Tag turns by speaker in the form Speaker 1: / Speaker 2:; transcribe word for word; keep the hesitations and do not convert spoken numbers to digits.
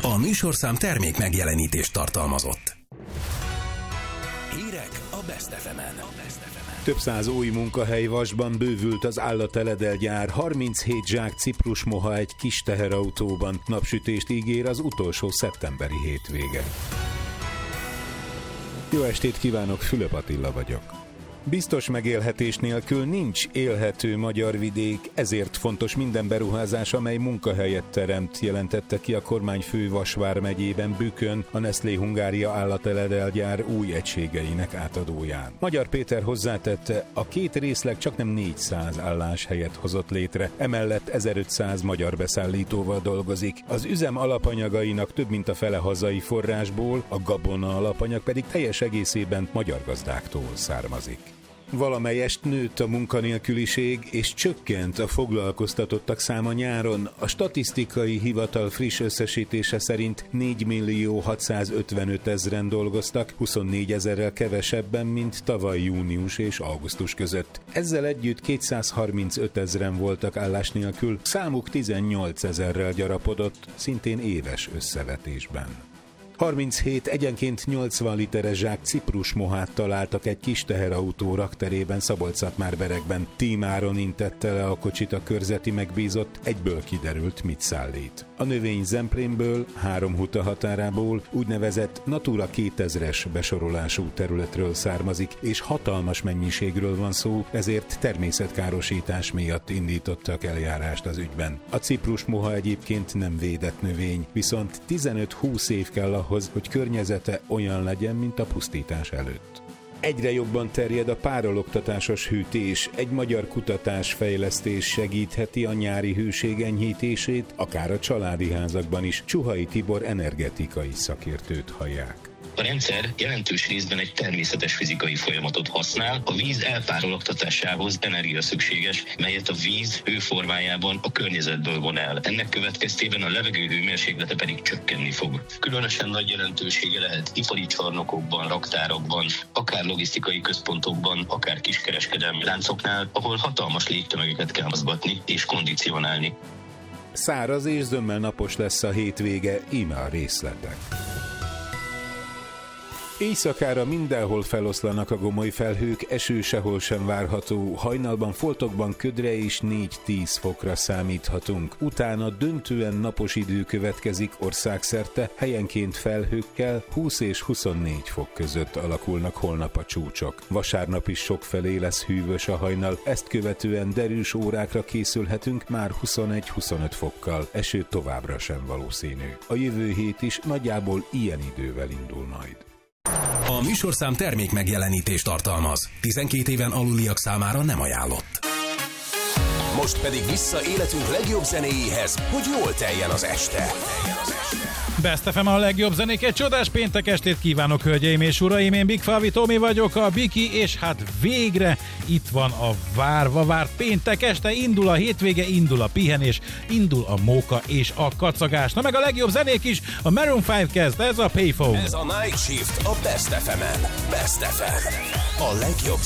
Speaker 1: A műsorszám termék megjelenítést tartalmazott. Hírek a Best ef emen.
Speaker 2: Több száz új munkahely Vasban, bővült az állateledelgyár, harminchét zsák ciprusmoha egy kis teherautóban. Napsütést ígér az utolsó szeptemberi hétvége. Jó estét kívánok, Fülöp Attila vagyok. Biztos megélhetés nélkül nincs élhető magyar vidék, ezért fontos minden beruházás, amely munkahelyet teremt, jelentette ki a kormányfő Vas vármegyében Bükön a Nestlé Hungária állateledelgyár új egységeinek átadóján. Magyar Péter hozzátette, a két részleg csaknem négyszáz álláshelyet hozott létre, emellett ezerötszáz magyar beszállítóval dolgozik. Az üzem alapanyagainak több mint a fele hazai forrásból, a gabona alapanyag pedig teljes egészében magyar gazdáktól származik. Valamelyest nőtt a munkanélküliség, és csökkent a foglalkoztatottak száma nyáron. A statisztikai hivatal friss összesítése szerint négymillió hatszázötvenöt ezren dolgoztak, huszonnégy ezerrel kevesebben, mint tavaly június és augusztus között. Ezzel együtt kétszázharmincöt ezren voltak állás nélkül, számuk tizennyolc ezerrel gyarapodott, szintén éves összevetésben. harminchét egyenként nyolcvan literes zsák ciprusmohát találtak egy kis teherautó rakterében Szabolcs-Szatmár-Berekben. Tímáron intette le a kocsit a körzeti megbízott, egyből kiderült, mit szállít. A növény Zemplénből, Háromhuta határából, úgynevezett Natura kétezres besorolású területről származik, és hatalmas mennyiségről van szó, ezért természetkárosítás miatt indítottak eljárást az ügyben. A ciprusmoha egyébként nem védett növény, viszont tizenöt-húsz év kell ahhoz, hogy környezete olyan legyen, mint a pusztítás előtt. Egyre jobban terjed a párologtatásos hűtés. Egy magyar kutatásfejlesztés segítheti a nyári hőség enyhítését, akár a családi házakban is. Csuhai Tibor energetikai szakértőt hallják.
Speaker 3: A rendszer jelentős részben egy természetes fizikai folyamatot használ, a víz elpárologtatásához energia szükséges, melyet a víz hőformájában a környezetből von el. Ennek következtében a levegő hőmérséklete pedig csökkenni fog. Különösen nagy jelentősége lehet ipari csarnokokban, raktárokban, akár logisztikai központokban, akár kiskereskedelmi láncoknál, ahol hatalmas légtömegeket kell mozgatni és kondicionálni.
Speaker 2: Száraz és zömmel napos lesz a hétvége, íme a részletek. Éjszakára mindenhol feloszlanak a gomoly felhők, eső sehol sem várható, hajnalban foltokban ködre és négy-tíz fokra számíthatunk. Utána döntően napos idő következik országszerte, helyenként felhőkkel húsz és huszonnégy fok között alakulnak holnap a csúcsok. Vasárnap is sokfelé lesz hűvös a hajnal, ezt követően derűs órákra készülhetünk már huszonegy-huszonöt fokkal, eső továbbra sem valószínű. A jövő hét is nagyjából ilyen idővel indul majd.
Speaker 1: A műsorszám termék megjelenítést tartalmaz. tizenkét éven aluliak számára nem ajánlott.
Speaker 4: Most pedig vissza életünk legjobb zenéjéhez, hogy jól teljen az este.
Speaker 5: Best ef em a legjobb zenék, egy csodás péntek estét kívánok, hölgyeim és uraim, én Big Favi Tomi vagyok, a Biki, és hát végre itt van a várva várt péntek este, indul a hétvége, indul a pihenés, indul a móka és a kacagás, na meg a legjobb zenék is, a Maroon öt kezd, ez a Payphone.
Speaker 4: Ez a Night Shift a Best ef emen. Best ef em, a legjobb